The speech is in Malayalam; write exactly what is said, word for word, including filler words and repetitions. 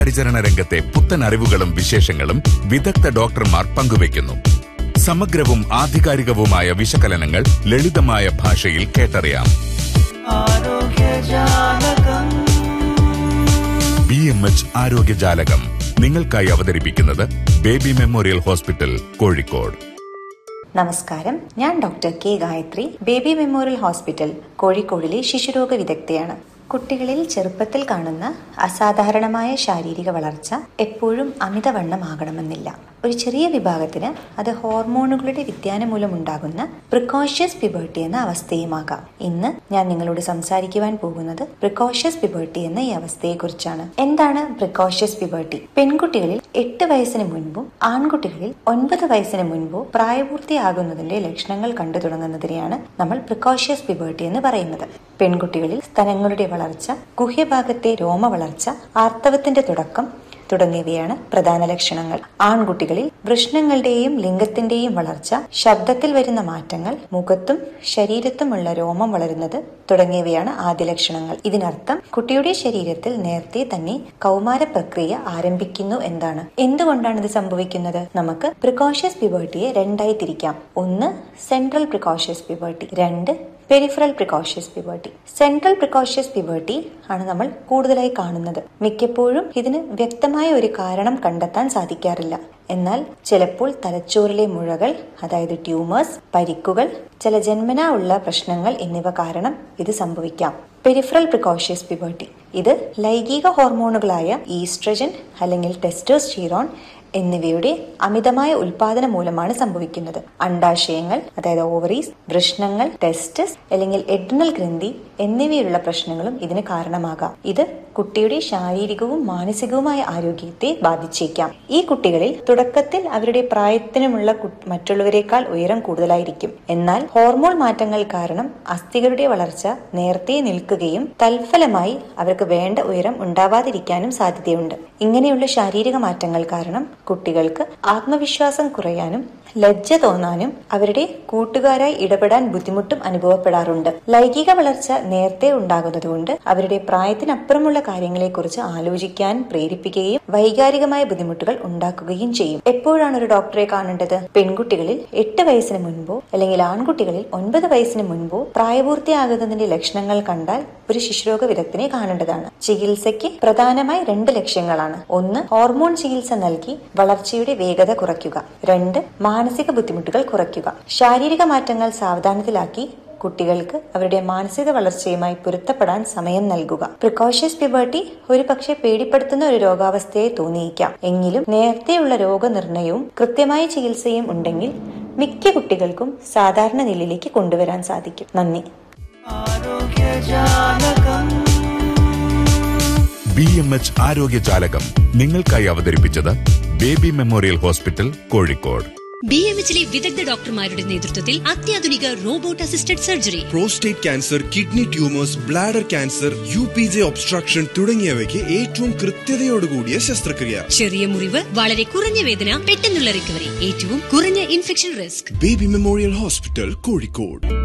പരിചരണ രംഗത്തെ പുത്തൻ അറിവുകളും വിശേഷങ്ങളും വിദഗ്ധ ഡോക്ടർമാർ പങ്കുവയ്ക്കുന്നു. സമഗ്രവും ആധികാരികവുമായ വിശകലനങ്ങൾ ലളിതമായ ഭാഷയിൽ കേട്ടറിയാം. ബി എം എച്ച് ആരോഗ്യജാലകം നിങ്ങൾക്കായി അവതരിപ്പിക്കുന്നത് ബേബി മെമ്മോറിയൽ ഹോസ്പിറ്റൽ, കോഴിക്കോട്. നമസ്കാരം, ഞാൻ doctor K Gayathri, baby memorial hospital, കോഴിക്കോടിലെ ശിശുരോഗ വിദഗ്ധയാണ്. കുട്ടികളിൽ ചെറുപ്പത്തിൽ കാണുന്ന അസാധാരണമായ ശാരീരിക വളർച്ച എപ്പോഴും അമിതവണ്ണമാകണമെന്നില്ല. ഒരു ചെറിയ വിഭാഗത്തിന് അത് ഹോർമോണുകളുടെ വ്യതിയാനം മൂലമുണ്ടാകുന്ന പ്രിക്കോഷ്യസ് പ്യൂബർട്ടി എന്ന അവസ്ഥയുമാകാം. ഇന്ന് ഞാൻ നിങ്ങളോട് സംസാരിക്കുവാൻ പോകുന്നത് പ്രിക്കോഷ്യസ് പ്യൂബർട്ടി എന്ന ഈ അവസ്ഥയെക്കുറിച്ചാണ്. എന്താണ് പ്രിക്കോഷ്യസ് പ്യൂബർട്ടി? പെൺകുട്ടികളിൽ എട്ട് വയസ്സിന് മുൻപും ആൺകുട്ടികളിൽ ഒൻപത് വയസ്സിന് മുൻപോ പ്രായപൂർത്തിയാകുന്നതിന്റെ ലക്ഷണങ്ങൾ കണ്ടു തുടങ്ങുന്നതിനെയാണ് നമ്മൾ പ്രിക്കോഷ്യസ് പ്യൂബർട്ടി എന്ന് പറയുന്നത്. പെൺകുട്ടികളിൽ സ്തനങ്ങളുടെ വളർച്ച, ഗുഹ്യഭാഗത്തെ രോമ വളർച്ച, ആർത്തവത്തിന്റെ തുടക്കം തുടങ്ങിയവയാണ് പ്രധാന ലക്ഷണങ്ങൾ. ആൺകുട്ടികളിൽ വൃഷ്ണങ്ങളുടെയും ലിംഗത്തിന്റെയും വളർച്ച, ശബ്ദത്തിൽ വരുന്ന മാറ്റങ്ങൾ, മുഖത്തും ശരീരത്തുമുള്ള രോമം വളരുന്നത് തുടങ്ങിയവയാണ് ആദ്യ ലക്ഷണങ്ങൾ. ഇതിനർത്ഥം കുട്ടിയുടെ ശരീരത്തിൽ നേരത്തെ തന്നെ കൗമാര പ്രക്രിയ ആരംഭിക്കുന്നു എന്നാണ്. എന്തുകൊണ്ടാണ് ഇത് സംഭവിക്കുന്നത്? നമുക്ക് പ്രിക്കോഷ്യസ് പ്യൂബർട്ടിയെ രണ്ടായി തിരിക്കാം. ഒന്ന് സെൻട്രൽ പ്രിക്കോഷ്യസ് പ്യൂബർട്ടി, രണ്ട് peripheral precautious puberty. Central precautious puberty ആണ് നമ്മൾ കൂടുതലായി കാണുന്നത്. മിക്കപ്പോഴും ഇതിന് വ്യക്തമായ ഒരു കാരണം കണ്ടെത്താൻ സാധിക്കാറില്ല. എന്നാൽ ചിലപ്പോൾ തലച്ചോറിലെ മുഴകൾ, അതായത് ട്യൂമേഴ്സ്, പരിക്കുകൾ, ചില ജന്മനാ ഉള്ള പ്രശ്നങ്ങൾ എന്നിവ കാരണം ഇത് സംഭവിക്കാം. പെരിഫറൽ പ്രിക്കോഷ്യസ് പ്യൂബർട്ടി ഇത് ലൈംഗിക ഹോർമോണുകളായ ഈസ്ട്രജൻ അല്ലെങ്കിൽ ടെസ്റ്റോസ്റ്റിറോൺ എന്നിവയുടെ അമിതമായ ഉൽപാദനം മൂലമാണ് സംഭവിക്കുന്നത്. അണ്ഡാശയങ്ങൾ, അതായത് ഓവറീസ്, വൃഷ്ണങ്ങൾ, ടെസ്റ്റസ് അല്ലെങ്കിൽ എഡ്രിനൽ ഗ്രന്ഥി എന്നിവയുള്ള പ്രശ്നങ്ങളും ഇതിന് കാരണമാകാം. ഇത് കുട്ടിയുടെ ശാരീരികവും മാനസികവുമായ ആരോഗ്യത്തെ ബാധിച്ചേക്കാം. ഈ കുട്ടികളിൽ തുടക്കത്തിൽ അവരുടെ പ്രായത്തിനുമുള്ള മറ്റുള്ളവരെക്കാൾ ഉയരം കൂടുതലായിരിക്കും. എന്നാൽ ഹോർമോൺ മാറ്റങ്ങൾ കാരണം അസ്ഥികളുടെ വളർച്ച നേരത്തെ നിൽക്കുകയും തൽഫലമായി അവർക്ക് വേണ്ട ഉയരം ഉണ്ടാവാതിരിക്കാനും സാധ്യതയുണ്ട്. ഇങ്ങനെയുള്ള ശാരീരിക മാറ്റങ്ങൾ കാരണം കുട്ടികൾക്ക് ആത്മവിശ്വാസം കുറയാനും ലജ്ജ തോന്നാനും അവരുടെ കൂട്ടുകാരായി ഇടപെടാൻ ബുദ്ധിമുട്ടും അനുഭവപ്പെടാറുണ്ട്. ലൈംഗിക വളർച്ച നേരത്തെ ഉണ്ടാകുന്നതുകൊണ്ട് അവരുടെ പ്രായത്തിനപ്പുറമുള്ള കാര്യങ്ങളെക്കുറിച്ച് ആലോചിക്കാൻ പ്രേരിപ്പിക്കുകയും വൈകാരികമായ ബുദ്ധിമുട്ടുകൾ ഉണ്ടാക്കുകയും ചെയ്യും. എപ്പോഴാണ് ഒരു ഡോക്ടറെ കാണേണ്ടത്? പെൺകുട്ടികളിൽ എട്ട് വയസ്സിന് മുൻപോ അല്ലെങ്കിൽ ആൺകുട്ടികളിൽ ഒൻപത് വയസ്സിന് മുൻപോ പ്രായപൂർത്തിയാകുന്നതിന്റെ ലക്ഷണങ്ങൾ കണ്ടാൽ ഒരു ശിശുരോഗ വിദഗ്ധനെ കാണേണ്ടതാണ്. ചികിത്സയ്ക്ക് പ്രധാനമായി രണ്ട് ലക്ഷ്യങ്ങളാണ്. ഒന്ന്, ഹോർമോൺ ചികിത്സ നൽകി വളർച്ചയുടെ വേഗത കുറയ്ക്കുക. രണ്ട്, മാനസിക ബുദ്ധിമുട്ടുകൾ കുറയ്ക്കുക. ശാരീരിക മാറ്റങ്ങൾ സാവധാനത്തിലാക്കി കുട്ടികൾക്ക് അവരുടെ മാനസിക വളർച്ചയുമായി പൊരുത്തപ്പെടാൻ സമയം നൽകുക. പ്രിക്കോഷ്യസ് പ്യൂബർട്ടി ഒരു പക്ഷേ പേടിപ്പെടുത്തുന്ന ഒരു രോഗാവസ്ഥയെ തോന്നിയേക്കാം. എങ്കിലും നേരത്തെയുള്ള രോഗനിർണയവും കൃത്യമായ ചികിത്സയും ഉണ്ടെങ്കിൽ മിക്ക കുട്ടികൾക്കും സാധാരണ നിലയിലേക്ക് കൊണ്ടുവരാൻ സാധിക്കും. നന്ദി. ബി എം എച്ച് ആരോഗ്യജാലകം നിങ്ങൾക്കായി അവതരിപ്പിച്ചത് baby memorial hospital, Kozhikode. B M എച്ചിലെ വിദഗ്ധ ഡോക്ടർമാരുടെ നേതൃത്വത്തിൽ അത്യാധുനിക robot assisted surgery, prostate cancer, kidney tumours, bladder cancer, U P J obstruction തുടങ്ങിയവയ്ക്ക് ഏറ്റവും കൃത്യതയോടുകൂടിയ ശസ്ത്രക്രിയ. ചെറിയ മുറിവ്, വളരെ കുറഞ്ഞ വേദന, പെട്ടെന്നുള്ള റിക്കവറി, ഏറ്റവും കുറഞ്ഞ infection risk. Baby memorial hospital, Kozhikode.